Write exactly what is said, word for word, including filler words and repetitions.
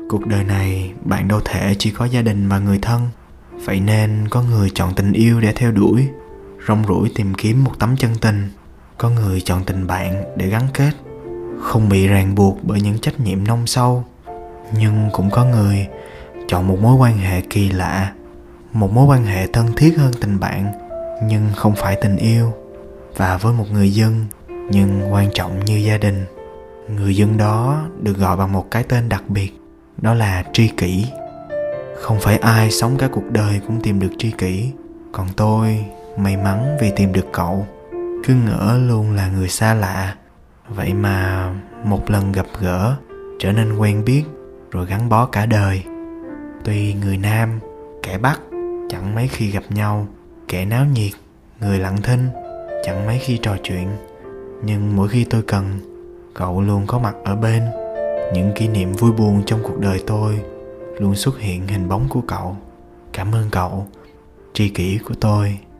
Cuộc đời này bạn đâu thể chỉ có gia đình và người thân. Vậy nên có người chọn tình yêu để theo đuổi, rong ruổi tìm kiếm một tấm chân tình. Có người chọn tình bạn để gắn kết, không bị ràng buộc bởi những trách nhiệm nông sâu. Nhưng cũng có người chọn một mối quan hệ kỳ lạ, một mối quan hệ thân thiết hơn tình bạn, nhưng không phải tình yêu, và với một người dân nhưng quan trọng như gia đình. Người dân đó được gọi bằng một cái tên đặc biệt, đó là tri kỷ. Không phải ai sống cả cuộc đời cũng tìm được tri kỷ, còn tôi may mắn vì tìm được cậu. Cứ ngỡ luôn là người xa lạ, vậy mà một lần gặp gỡ trở nên quen biết, rồi gắn bó cả đời. Tuy người Nam, kẻ Bắc chẳng mấy khi gặp nhau, kẻ náo nhiệt, người lặng thinh chẳng mấy khi trò chuyện, nhưng mỗi khi tôi cần, cậu luôn có mặt ở bên. Những kỷ niệm vui buồn trong cuộc đời tôi luôn xuất hiện hình bóng của cậu. Cảm ơn cậu, tri kỷ của tôi.